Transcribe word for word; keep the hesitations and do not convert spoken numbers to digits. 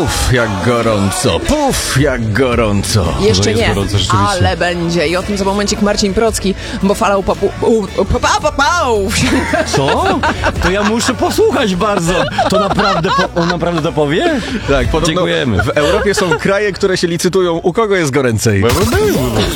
Puf, jak gorąco, puf, jak gorąco. Jeszcze jest nie, gorąco, rzeczywiście. ale będzie. I o tym za momencik Marcin Procki, bo falał papu... Papał! Co? To ja muszę posłuchać bardzo. To naprawdę, po, on naprawdę to powie? Tak, podobno Dziękujemy. w Europie są kraje, które się licytują, u kogo jest goręcej.